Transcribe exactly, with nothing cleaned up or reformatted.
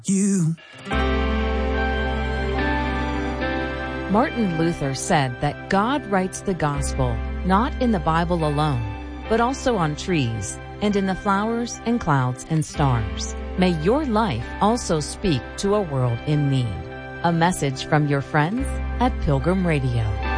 You. Martin Luther said that God writes the gospel not in the Bible alone, but also on trees and in the flowers and clouds and stars. May your life also speak to a world in need. A message from your friends at Pilgrim Radio.